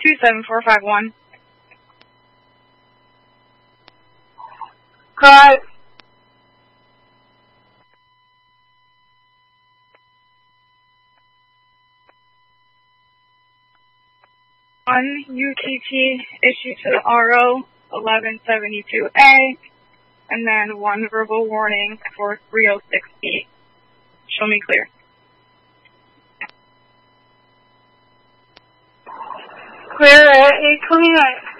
27451. Cut. One UTT issued to the RO 1172A, and then one verbal warning for 306B. Show me clear. Clear at 829.